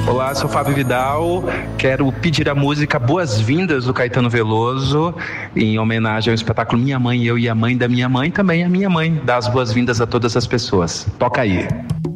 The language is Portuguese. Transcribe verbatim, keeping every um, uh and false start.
Olá, sou Fábio Vidal. Quero pedir a música Boas-Vindas do Caetano Veloso, em homenagem ao espetáculo Minha Mãe, Eu e a Mãe da Minha Mãe, também a minha mãe. Dá as boas-vindas a todas as pessoas. Toca aí.